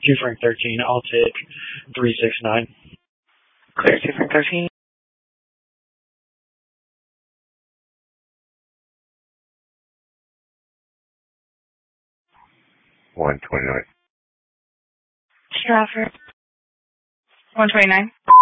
2 Frank 13, I'll take 369. Clear 2 Frank 13. $129. Stratford. $129.